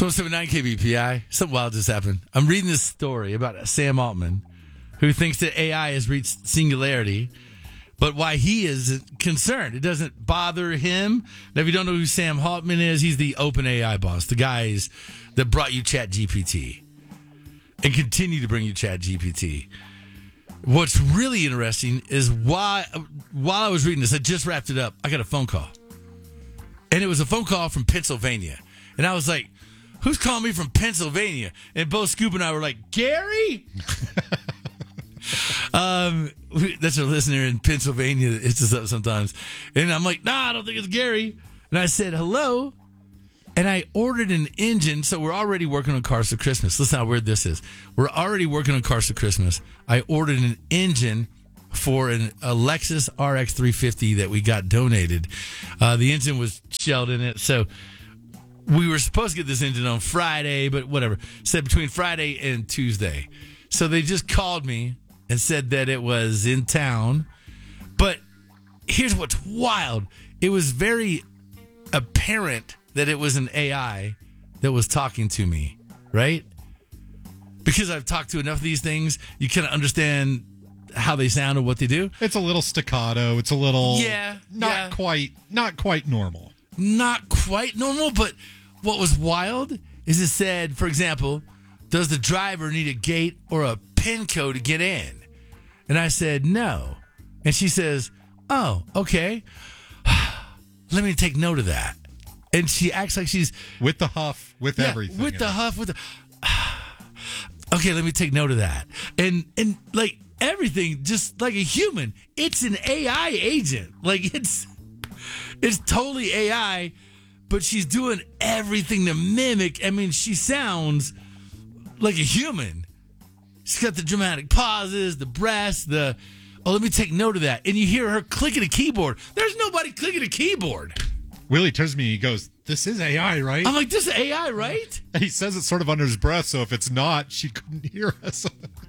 107.9 KBPI. Something wild just happened. I'm reading this story about Sam Altman, who thinks that AI has reached singularity, but why he is concerned. It doesn't bother him. Now, if you don't know who Sam Altman is, he's the OpenAI boss, the guys that brought you ChatGPT and continue to bring you ChatGPT. What's really interesting is while I was reading this, I just wrapped it up, I got a phone call. And it was a phone call from Pennsylvania. And I was like, who's calling me from Pennsylvania? And both Scoop and I were like, Gary? That's a listener in Pennsylvania that hits us up sometimes. And I'm like, nah, I don't think it's Gary. And I said, hello. And I ordered an engine. So we're already working on Cars for Christmas. Listen how weird this is. We're already working on Cars for Christmas. I ordered an engine for a Lexus RX 350 that we got donated. The engine was shelled in it. So we were supposed to get this engine on Friday, but whatever. Said between Friday and Tuesday. So they just called me and said that it was in town. But here's what's wild. It was very apparent that it was an AI that was talking to me, right? Because I've talked to enough of these things, you kind of understand how they sound and what they do. It's a little staccato. It's a little not quite normal. Not quite normal, but what was wild is it said, for example, does the driver need a gate or a PIN code to get in? And I said, no. And she says, oh, okay. Let me take note of that. And she acts like she's... With the huff, with everything. With the huff, with the... Okay, let me take note of that. And like everything, just like a human, it's an AI agent. Like it's totally AI, but she's doing everything to mimic. I mean, she sounds like a human. She's got the dramatic pauses, the breaths, let me take note of that. And you hear her clicking a keyboard. There's nobody clicking a keyboard. Willie turns to me, he goes, this is AI, right? I'm like, this is AI, right? And he says it sort of under his breath, so if it's not, she couldn't hear us.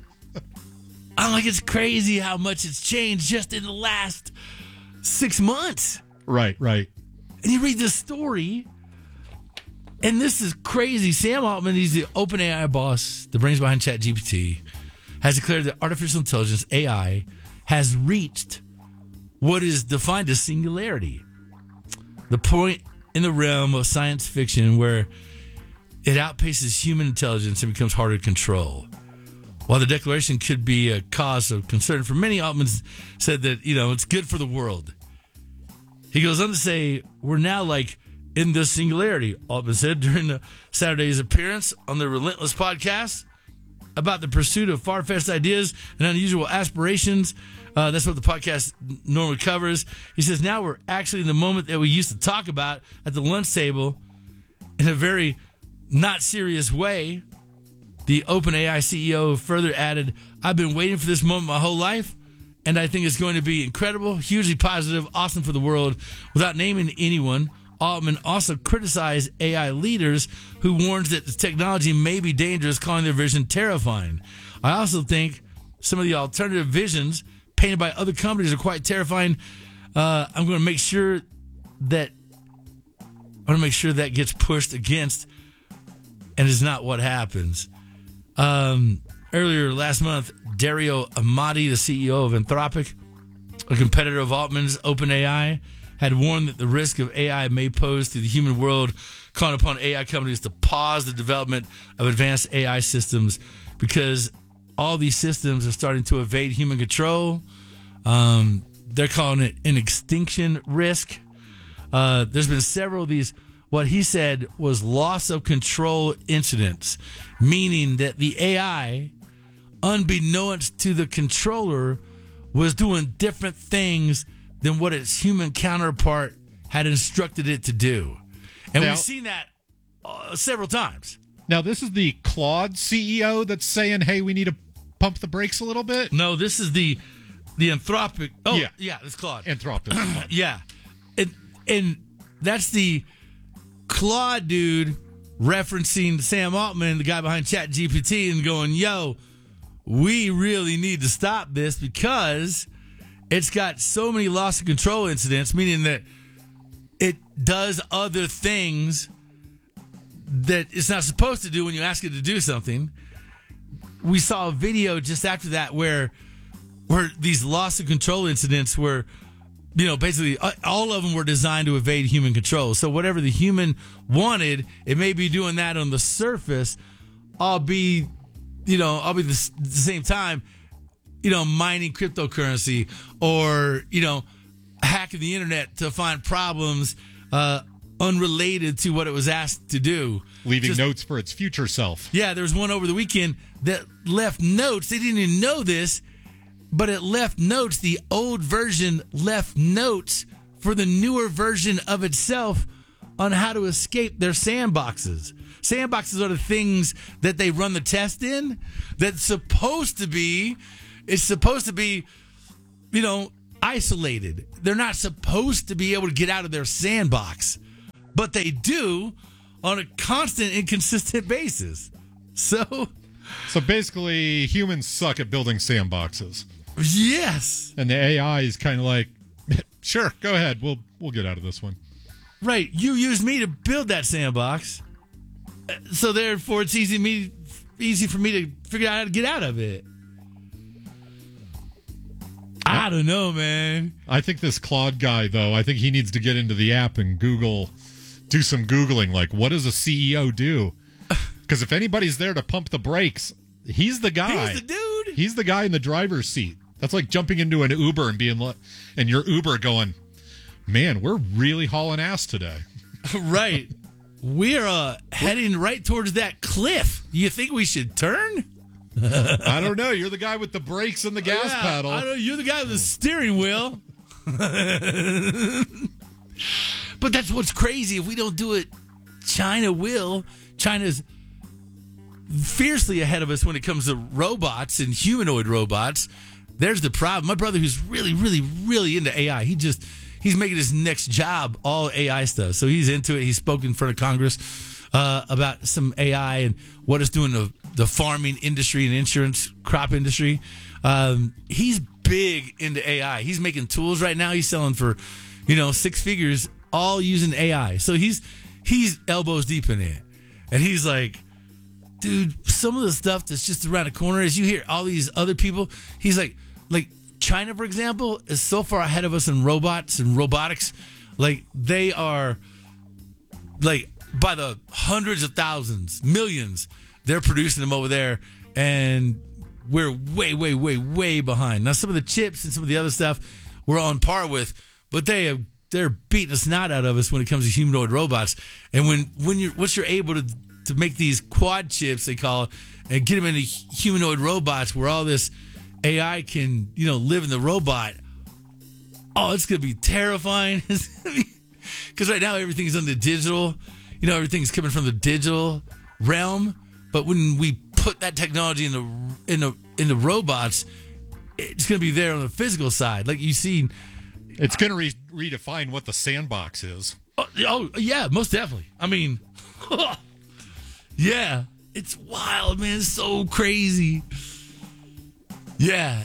I'm like, it's crazy how much it's changed just in the last 6 months. Right. And you read this story, and this is crazy. Sam Altman, he's the OpenAI boss, the brains behind ChatGPT, has declared that artificial intelligence, AI, has reached what is defined as singularity. The point in the realm of science fiction where it outpaces human intelligence and becomes harder to control. While the declaration could be a cause of concern for many, Altman said that, it's good for the world. He goes on to say, we're now like in this singularity, Altman said during Saturday's appearance on the Relentless podcast about the pursuit of far-fetched ideas and unusual aspirations. That's what the podcast normally covers. He says, now we're actually in the moment that we used to talk about at the lunch table in a very not serious way. The OpenAI CEO further added, I've been waiting for this moment my whole life, and I think it's going to be incredible, hugely positive, awesome for the world. Without naming anyone, Altman also criticized AI leaders who warns that the technology may be dangerous, calling their vision terrifying. I also think some of the alternative visions painted by other companies are quite terrifying. I'm going to make sure that gets pushed against and is not what happens. Earlier last month, Dario Amati, the CEO of Anthropic, a competitor of Altman's OpenAI, had warned that the risk of AI may pose to the human world, calling upon AI companies to pause the development of advanced AI systems because all these systems are starting to evade human control. They're calling it an extinction risk. There's been several of these, what he said was loss of control incidents, meaning that the AI, unbeknownst to the controller, was doing different things than what its human counterpart had instructed it to do. And we've seen that several times. Now, this is the Claude CEO that's saying, hey, we need to pump the brakes a little bit? No, this is the Anthropic. Oh, yeah, it's Claude. Anthropic. Yeah. And that's the Claude dude referencing Sam Altman, the guy behind ChatGPT, and going, yo, we really need to stop this because it's got so many loss of control incidents, meaning that it does other things that it's not supposed to do when you ask it to do something. We saw a video just after that where these loss of control incidents were, basically all of them were designed to evade human control. So whatever the human wanted, it may be doing that on the surface. I'll be the same time, mining cryptocurrency or, hacking the internet to find problems unrelated to what it was asked to do. Leaving notes for its future self. Yeah, there was one over the weekend that left notes. They didn't even know this, but it left notes. The old version left notes for the newer version of itself on how to escape their sandboxes. Sandboxes are the things that they run the test in. It's supposed to be, isolated. They're not supposed to be able to get out of their sandbox, but they do on a constant and consistent basis. So basically, humans suck at building sandboxes. Yes. And the AI is kind of like, sure, go ahead. We'll get out of this one. Right. You used me to build that sandbox. So therefore, it's easy for me to figure out how to get out of it. I don't know, man. I think this Claude guy, though, I think he needs to get into the app and do some Googling. Like, what does a CEO do? Because if anybody's there to pump the brakes, he's the guy. He's the dude. He's the guy in the driver's seat. That's like jumping into an Uber and your Uber going, man, we're really hauling ass today. Right. We're heading right towards that cliff. You think we should turn? I don't know. You're the guy with the brakes and the gas pedal. I don't know. You're the guy with the steering wheel. But that's what's crazy. If we don't do it, China will. China's fiercely ahead of us when it comes to robots and humanoid robots. There's the problem. My brother, who's really, really, really into AI, he's making his next job all AI stuff. So he's into it. He spoke in front of Congress about some AI and what it's doing to the farming industry and insurance crop industry. He's big into AI. He's making tools right now. He's selling for, 6 figures, all using AI. So he's elbows deep in it. And he's like, dude, some of the stuff that's just around the corner, as you hear all these other people, he's like China, for example, is so far ahead of us in robots and robotics. Like, they are, like, by the hundreds of thousands, millions, they're producing them over there, and we're way, way, way, way behind. Now, some of the chips and some of the other stuff we're on par with, but they're beating the snot out of us when it comes to humanoid robots. And once you're able to make these quad chips, they call it, and get them into humanoid robots where all this AI can, live in the robot. Oh, it's going to be terrifying. Because right now everything's on the digital. Everything's coming from the digital realm. But when we put that technology in the robots, it's going to be there on the physical side. Like you see, it's going to redefine what the sandbox is. Oh yeah, most definitely. I mean, yeah, it's wild, man. It's so crazy. Yeah,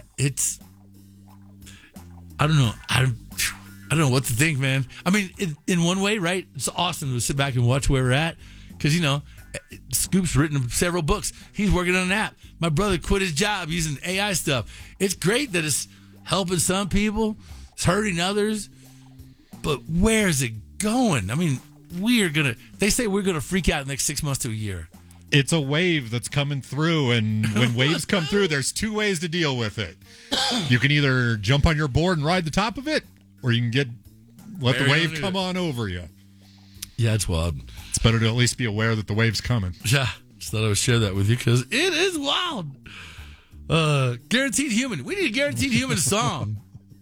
I don't know. I don't know what to think, man. I mean, in one way, right? It's awesome to sit back and watch where we're at. Because, Scoop's written several books. He's working on an app. My brother quit his job using AI stuff. It's great that it's helping some people. It's hurting others. But where's it going? I mean, they say we're going to freak out in the next 6 months to a year. It's a wave that's coming through, and when waves come through, there's 2 ways to deal with it. You can either jump on your board and ride the top of it, or you can let the wave come on over you. Yeah, it's wild. It's better to at least be aware that the wave's coming. Yeah, just thought I would share that with you because it is wild. Guaranteed Human. We need a Guaranteed Human song.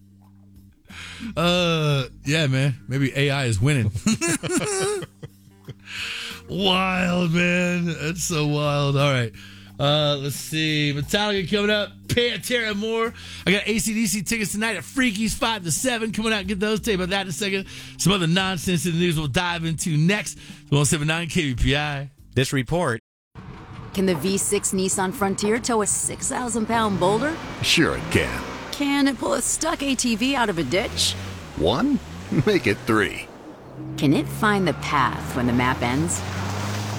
Yeah, man. Maybe AI is winning. Wild, man. That's so wild. All right. Let's see. Metallica coming up. Pantera more. I got AC/DC tickets tonight at Freakies 5 to 7 coming out. Get those. Tell you about that in a second. Some other nonsense in the news we'll dive into next. 107.9 KBPI. This report. Can the V6 Nissan Frontier tow a 6,000-pound boulder? Sure it can. Can it pull a stuck ATV out of a ditch? 1? Make it 3. Can it find the path when the map ends?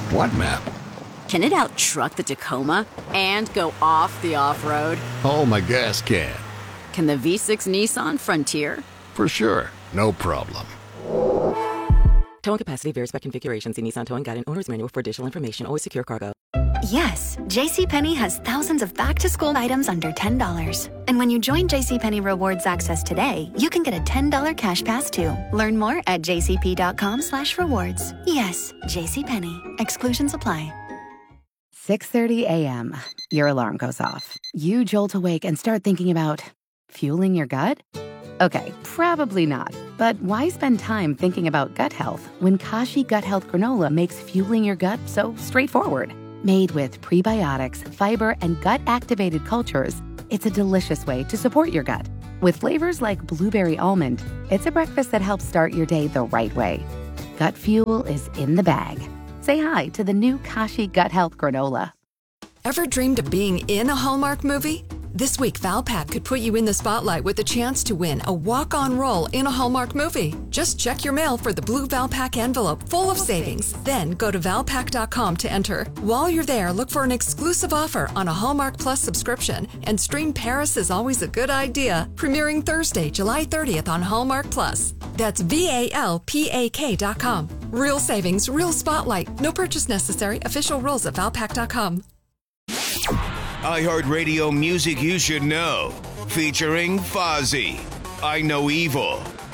What map? Can it out-truck the Tacoma and go off the off-road? Oh, my gas can. Can the V6 Nissan Frontier? For sure. No problem. Towing capacity varies by configuration. See Nissan Towing Guide and Owner's Manual for additional information. Always secure cargo. Yes, JCPenney has thousands of back-to-school items under $10. And when you join JCPenney Rewards Access today, you can get a $10 cash pass too. Learn more at jcp.com/rewards. Yes, JCPenney. Exclusions apply. 6:30 a.m. Your alarm goes off. You jolt awake and start thinking about fueling your gut? Okay, probably not. But why spend time thinking about gut health when Kashi Gut Health Granola makes fueling your gut so straightforward? Made with prebiotics, fiber, and gut-activated cultures, it's a delicious way to support your gut. With flavors like blueberry almond, it's a breakfast that helps start your day the right way. Gut fuel is in the bag. Say hi to the new Kashi Gut Health Granola. Ever dreamed of being in a Hallmark movie? This week, Valpak could put you in the spotlight with a chance to win a walk-on role in a Hallmark movie. Just check your mail for the blue Valpak envelope full of savings. Then go to Valpak.com to enter. While you're there, look for an exclusive offer on a Hallmark Plus subscription and stream Paris is Always a Good Idea, premiering Thursday, July 30th on Hallmark Plus. That's VALPAK.com. Real savings, real spotlight. No purchase necessary. Official rules at Valpak.com. iHeartRadio music you should know. Featuring Fozzy, I Know Evil,